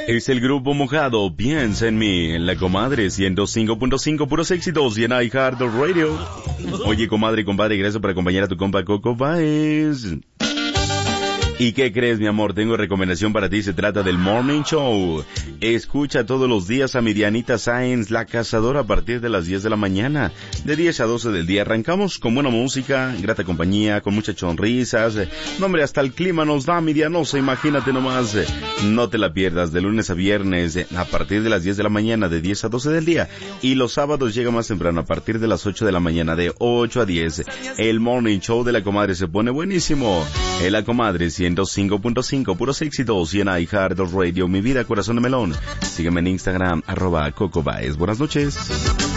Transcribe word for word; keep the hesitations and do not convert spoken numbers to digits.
Es el grupo Mojado, Piensa en mí, en la comadre ciento cinco punto cinco, puros éxitos y en iHeartRadio. Oye, comadre y compadre, gracias por acompañar a tu compa Coco Baez. ¿Y qué crees, mi amor? Tengo recomendación para ti, se trata del Morning Show. Escucha todos los días a mi Dianita Sáenz, la cazadora, a partir de las diez de la mañana. De diez a doce del día arrancamos con buena música, grata compañía, con muchas sonrisas. No, hombre, hasta el clima nos da, mi Dianosa, imagínate nomás. No te la pierdas, de lunes a viernes, a partir de las diez de la mañana, de diez a doce del día. Y los sábados llega más temprano, a partir de las ocho de la mañana, de ocho a diez. El Morning Show de la comadre se pone buenísimo. En la comadre ciento cinco punto cinco, puros éxitos y en iHeartRadio, mi vida, corazón de melón. Sígueme en Instagram, arroba Coco Baez. Buenas noches.